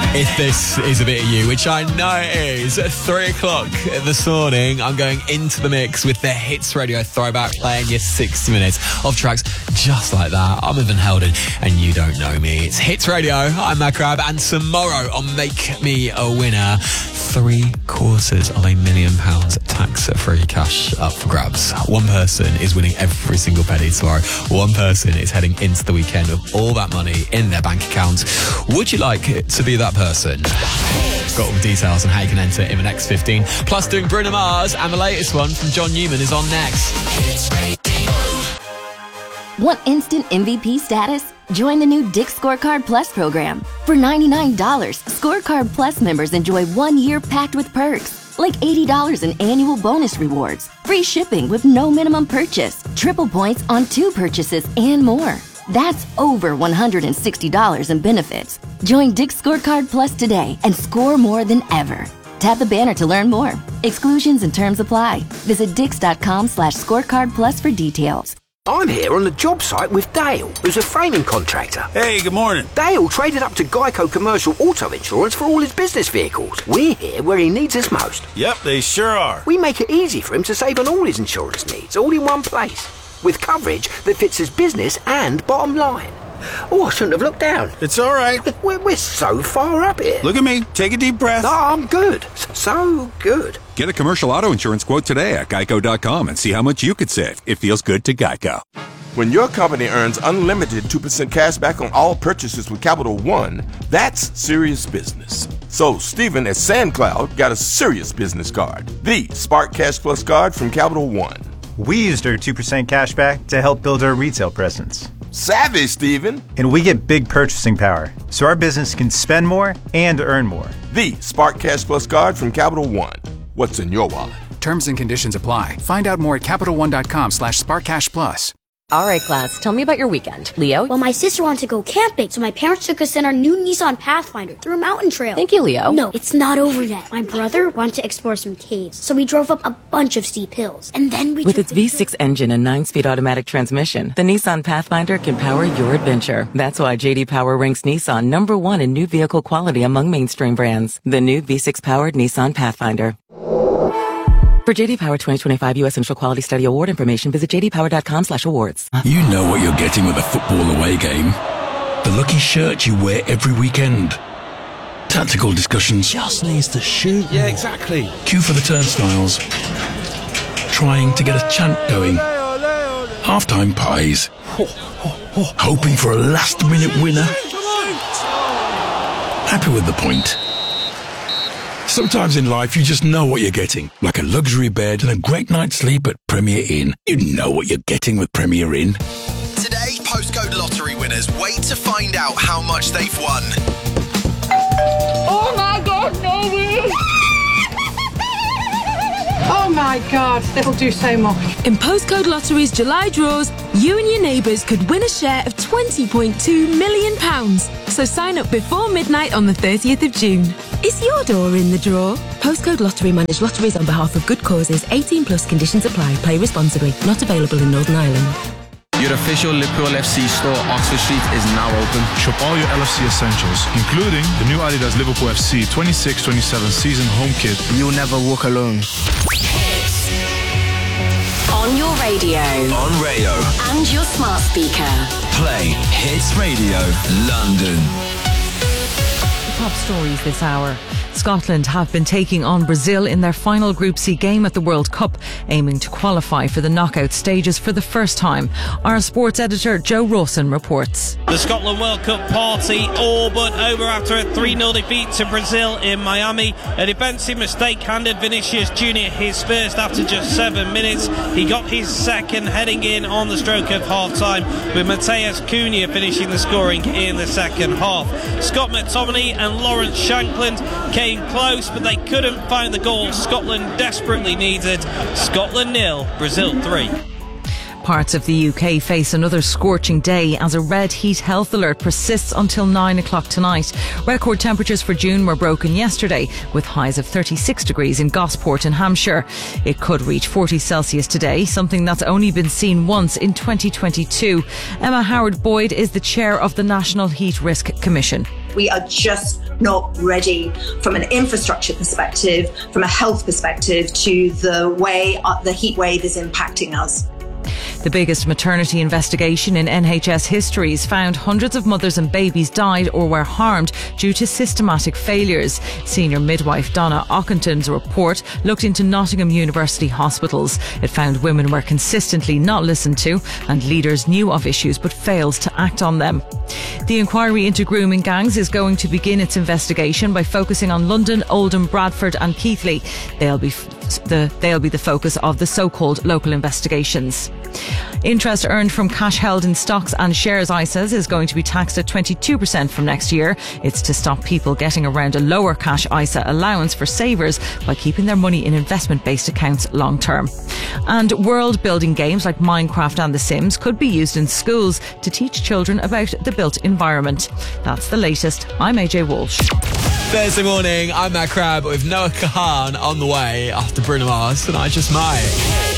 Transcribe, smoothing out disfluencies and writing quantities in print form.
If this is a bit of you, which I know it is, at 3 o'clock this morning, I'm going into the mix with the Hits Radio Throwback, playing you 60 minutes of tracks just like that. I'm Evan Helden, and you don't know me. It's Hits Radio. I'm Matt Crab, and tomorrow on Make Me a Winner, £750,000 tax-free cash up for grabs. One person is winning every single penny tomorrow. One person is heading into the weekend with all that money in their bank account. Would you like to be that person? Got all the details on how you can enter in the next 15. Plus doing Bruno Mars, and the latest one from John Newman is on next. Want instant MVP status? Join the new Dick's Scorecard Plus program. For $99, Scorecard Plus members enjoy 1 year packed with perks, like $80 in annual bonus rewards, free shipping with no minimum purchase, triple points on 2 purchases, and more. That's over $160 in benefits. Join Dick's Scorecard Plus today and score more than ever. Tap the banner to learn more. Exclusions and terms apply. Visit dix.com/scorecard plus for details. I'm here on the job site with Dale, who's a framing contractor. Hey, good morning. Dale traded up to Geico Commercial Auto Insurance for all his business vehicles. We're here where he needs us most. Yep, they sure are. We make it easy for him to save on all his insurance needs, all in one place, with coverage that fits his business and bottom line. Oh, I shouldn't have looked down. It's all right. We're so far up here. Look at me. Take a deep breath. No, I'm good. So good. Get a commercial auto insurance quote today at geico.com and see how much you could save. It feels good to Geico. When your company earns unlimited 2% cash back on all purchases with Capital One, that's serious business. So Stephen at SandCloud got a serious business card, the Spark Cash Plus card from Capital One. We used our 2% cash back to help build our retail presence. Savvy, Stephen. And we get big purchasing power, so our business can spend more and earn more. The Spark Cash Plus card from Capital One. What's in your wallet? Terms and conditions apply. Find out more at CapitalOne.com/SparkCashPlus. All right, class, tell me about your weekend. Leo? Well, my sister wanted to go camping, so my parents took us in our new Nissan Pathfinder through a mountain trail. Thank you, Leo. No, it's not over yet. My brother wanted to explore some caves, so we drove up a bunch of steep hills. And then we... With its V6 engine and 9-speed automatic transmission, the Nissan Pathfinder can power your adventure. That's why J.D. Power ranks Nissan #1 in new vehicle quality among mainstream brands. The new V6-powered Nissan Pathfinder. For J.D. Power 2025 U.S. Initial Quality Study Award information, visit jdpower.com/awards. You know what you're getting with a football away game. The lucky shirt you wear every weekend. Tactical discussions. Just needs to shoot. Yeah, exactly. Queue for the turnstiles. Trying to get a chant going. Halftime pies. Hoping for a last-minute winner. Happy with the point. Sometimes in life, you just know what you're getting. Like a luxury bed and a great night's sleep at Premier Inn. You know what you're getting with Premier Inn. Today, postcode lottery winners wait to find out how much they've won. Oh my God, no! Oh my God, it'll do so much. In Postcode Lottery's July draws, you and your neighbours could win a share of £20.2 million. So sign up before midnight on the 30th of June. Is your door in the draw? Postcode Lottery manage lotteries on behalf of good causes. 18 plus conditions apply. Play responsibly. Not available in Northern Ireland. Your official Liverpool FC store, Oxford Street, is now open. Shop all your LFC essentials, including the new Adidas Liverpool FC 26-27 season home kit. You'll never walk alone. On your radio. On Rayo. And your smart speaker. Play Hits Radio London. Top stories this hour. Scotland have been taking on Brazil in their final Group C game at the World Cup, aiming to qualify for the knockout stages for the first time. Our sports editor Joe Rawson reports. The Scotland World Cup party all but over after a 3-0 defeat to Brazil in Miami. A defensive mistake handed Vinicius Jr. his first after just 7 minutes. He got his second heading in on the stroke of half-time, with Matheus Cunha finishing the scoring in the second half. Scott McTominay and Lawrence Shankland came close, but they couldn't find the goal Scotland desperately needed. Scotland 0, Brazil 3. Parts of the UK face another scorching day as a red heat health alert persists until 9 o'clock tonight. Record temperatures for June were broken yesterday, with highs of 36 degrees in Gosport in Hampshire. It could reach 40 Celsius today, something that's only been seen once in 2022. Emma Howard-Boyd is the chair of the National Heat Risk Commission. We are just not ready from an infrastructure perspective, from a health perspective, to the way the heat wave is impacting us. The biggest maternity investigation in NHS history has found hundreds of mothers and babies died or were harmed due to systematic failures. Senior midwife Donna Ockington's report looked into Nottingham University hospitals. It found women were consistently not listened to and leaders knew of issues but failed to act on them. The inquiry into grooming gangs is going to begin its investigation by focusing on London, Oldham, Bradford and Keighley. They'll be the focus of the so-called local investigations. Interest earned from cash held in stocks and shares ISAs is going to be taxed at 22% from next year. It's to stop people getting around a lower cash ISA allowance for savers by keeping their money in investment-based accounts long term. And world-building games like Minecraft and The Sims could be used in schools to teach children about the built environment. That's the latest. I'm AJ Walsh. Thursday morning, I'm Matt Crabb with Noah Kahan on the way after Bruno Mars and I Just Might.